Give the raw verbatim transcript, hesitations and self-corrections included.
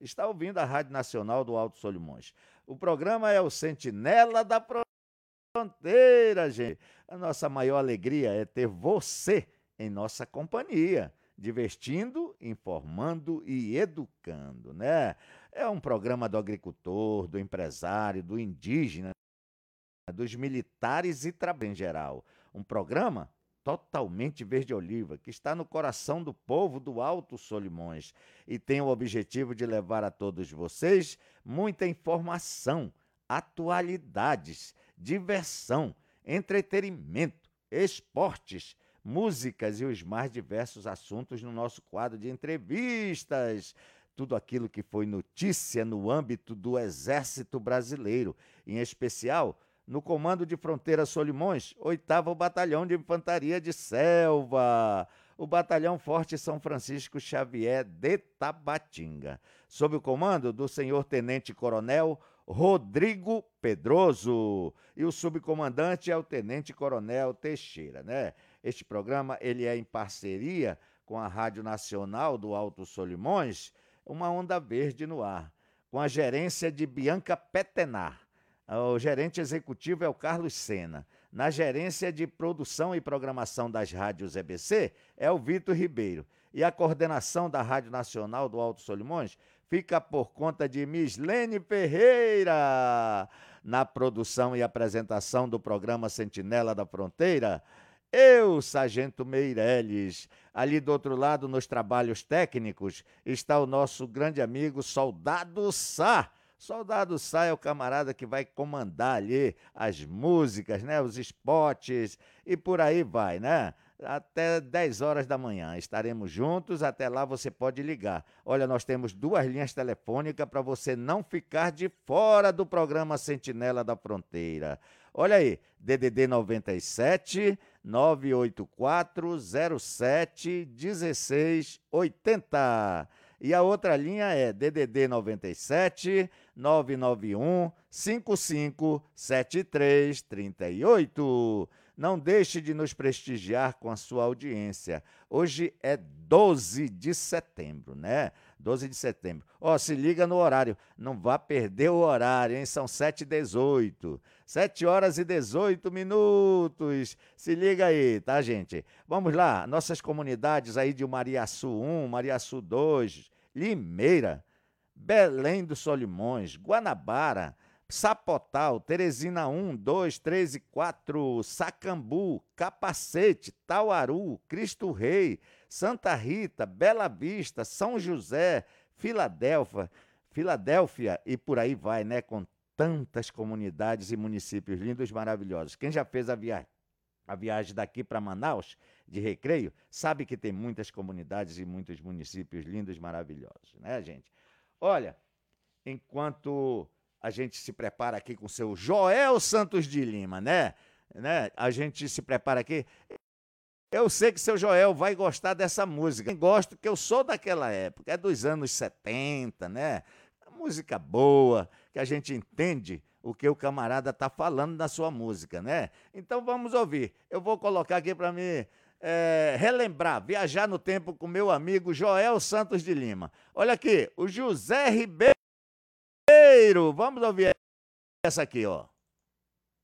está ouvindo a Rádio Nacional do Alto Solimões. O programa é o Sentinela da Fronteira, gente. A nossa maior alegria é ter você em nossa companhia, divertindo, informando e educando, né? É um programa do agricultor, do empresário, do indígena, dos militares e trabalhadores em geral. Um programa totalmente verde-oliva, que está no coração do povo do Alto Solimões e tem o objetivo de levar a todos vocês muita informação, atualidades, diversão, entretenimento, esportes, músicas e os mais diversos assuntos no nosso quadro de entrevistas. Tudo aquilo que foi notícia no âmbito do Exército Brasileiro, em especial no Comando de Fronteira Solimões, oitavo Batalhão de Infantaria de Selva, o Batalhão Forte São Francisco Xavier de Tabatinga, sob o comando do senhor Tenente Coronel Rodrigo Pedroso, e o subcomandante é o Tenente Coronel Teixeira, né? Este programa ele é em parceria com a Rádio Nacional do Alto Solimões, uma onda verde no ar, com a gerência de Bianca Petenar. O gerente executivo é o Carlos Sena. Na gerência de produção e programação das rádios E B C é o Vitor Ribeiro. E a coordenação da Rádio Nacional do Alto Solimões fica por conta de Mislene Ferreira. Na produção e apresentação do programa Sentinela da Fronteira, eu, Sargento Meireles. Ali do outro lado, nos trabalhos técnicos, está o nosso grande amigo Soldado Sá. Soldado Sá é o camarada que vai comandar ali as músicas, né, os spots e por aí vai, né? Até dez horas da manhã estaremos juntos, até lá você pode ligar. Olha, nós temos duas linhas telefônicas para você não ficar de fora do programa Sentinela da Fronteira. Olha aí, D D D noventa e sete, nove oito quatro, zero sete, um seis oito zero. E a outra linha é D D D noventa e sete, nove nove um, cinco cinco sete três três oito. Não deixe de nos prestigiar com a sua audiência. Hoje é doze de setembro, né? doze de setembro. Ó, se liga no horário. Não vá perder o horário, hein? São sete e dezoito. sete horas e dezoito minutos. Se liga aí, tá, gente? Vamos lá. Nossas comunidades aí de Mariaçu um, Mariaçu dois, Limeira, Belém dos Solimões, Guanabara, Sapotal, Teresina um, dois, três e quatro, Sacambu, Capacete, Tauaru, Cristo Rei, Santa Rita, Bela Vista, São José, Filadélfia, Filadélfia e por aí vai, né? Com tantas comunidades e municípios lindos e maravilhosos. Quem já fez a viagem, a viagem daqui para Manaus, de recreio, sabe que tem muitas comunidades e muitos municípios lindos e maravilhosos, né, gente? Olha, enquanto a gente se prepara aqui com o seu Joel Santos de Lima, né? né? A gente se prepara aqui. Eu sei que seu Joel vai gostar dessa música. Eu gosto que eu sou daquela época, é dos anos setenta, né? Música boa, que a gente entende o que o camarada está falando na sua música, né? Então vamos ouvir. Eu vou colocar aqui para mim é, relembrar, viajar no tempo com meu amigo Joel Santos de Lima. Olha aqui, o José Ribeiro. Vamos ouvir essa aqui, ó.